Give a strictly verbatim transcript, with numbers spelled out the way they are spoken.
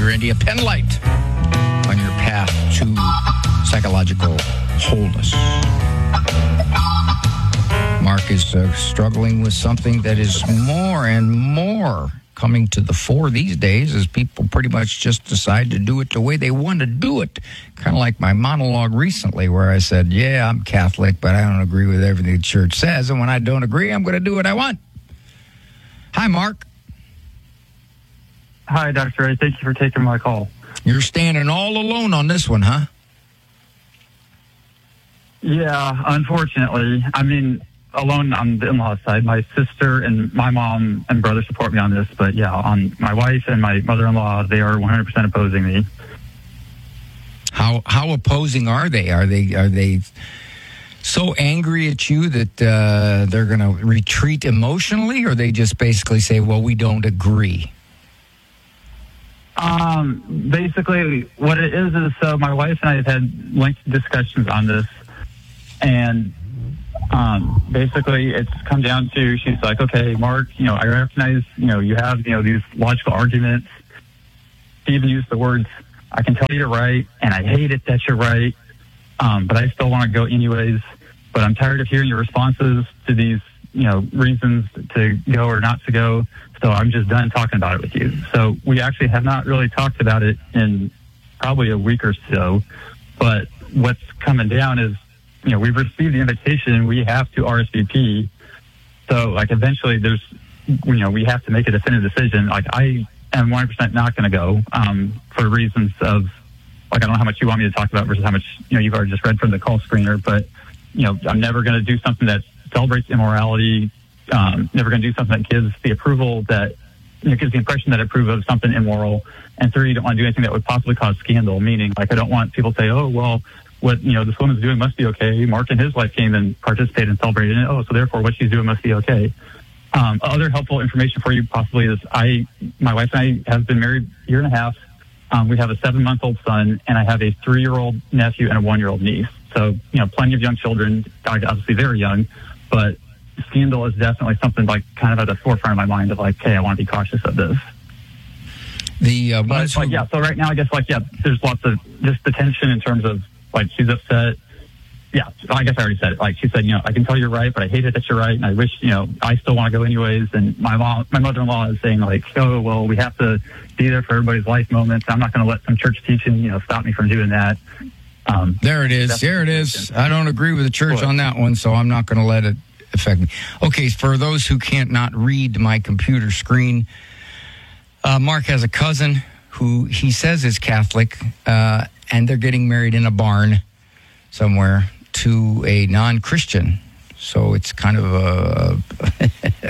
Grandy, a pen light on your path to psychological wholeness. Mark is uh, struggling with something that is more and more coming to the fore these days as people pretty much just decide to do it the way they want to do it. Kind of like my monologue recently where I said, yeah, I'm Catholic, but I don't agree with everything the church says. And when I don't agree, I'm going to do what I want. Hi, Mark. Hi, Doctor Ray. Thank you for taking my call. You're standing all alone on this one, huh? Yeah, unfortunately. I mean, alone on the in-law side. My sister and my mom and brother support me on this, but yeah, on my wife and my mother-in-law, they are one hundred percent opposing me. How how opposing are they? Are they are they so angry at you that uh, they're going to retreat emotionally, or they just basically say, "Well, we don't agree"? Um, basically, what it is is so my wife and I have had lengthy discussions on this, and Um, basically, it's come down to, she's like, okay, Mark, you know, I recognize, you know, you have, you know, these logical arguments. She even used the words, I can tell you're right, and I hate it that you're right, um, but I still want to go anyways. But I'm tired of hearing your responses to these, you know, reasons to go or not to go. So I'm just done talking about it with you. So we actually have not really talked about it in probably a week or so. But what's coming down is, you know, we've received the invitation. We have to R S V P. So, like, eventually there's, you know, we have to make a definitive decision. Like, I am one hundred percent not going to go um, for reasons of, like, I don't know how much you want me to talk about versus how much, you know, you've already just read from the call screener. But, you know, I'm never going to do something that celebrates immorality, um, never going to do something that gives the approval that, you know, gives the impression that I approve of something immoral. And three, you don't want to do anything that would possibly cause scandal, meaning, like, I don't want people to say, oh, well, what, you know, this woman's doing must be okay. Mark and his wife came and participated and celebrated it. Oh, so therefore what she's doing must be okay. Um, other helpful information for you possibly is I, my wife and I have been married a year and a half. Um, we have a seven month old son, and I have a three year old nephew and a one year old niece. So, you know, plenty of young children, obviously very young, but scandal is definitely something like kind of at the forefront of my mind of like, hey, I want to be cautious of this. The, uh, but, who- like, yeah, so right now I guess like, yeah, there's lots of just the tension in terms of, like, she's upset. Yeah, I guess I already said it. Like, she said, you know, I can tell you're right, but I hate it that you're right, and I wish, you know, I still want to go anyways. And my mom, my mother-in-law is saying, like, oh, well, we have to be there for everybody's life moments. I'm not going to let some church teaching, you know, stop me from doing that. Um, there it is. There it is. I don't agree with the church on that one, so I'm not going to let it affect me. Okay, for those who can't not read my computer screen, uh, Mark has a cousin who he says is Catholic, uh, and they're getting married in a barn somewhere to a non-Christian. So it's kind of a